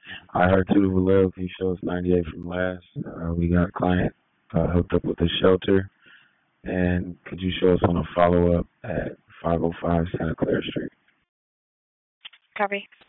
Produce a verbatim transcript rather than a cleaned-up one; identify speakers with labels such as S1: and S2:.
S1: I heard too, Valero, can you show us ninety-eight from last? Uh, we got a client uh, hooked up with a shelter. And could you show us on a follow up at five oh five Santa Clara Street?
S2: Copy.